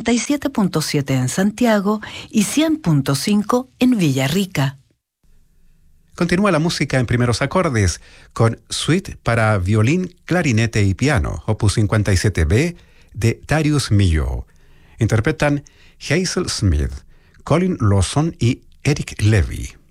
97.7 en Santiago y 100.5 en Villarrica. Continúa la música en primeros acordes con Suite para violín, clarinete y piano, opus 57b de Darius Milhaud. Interpretan Hazel Smith, Colin Lawson y Eric Levy.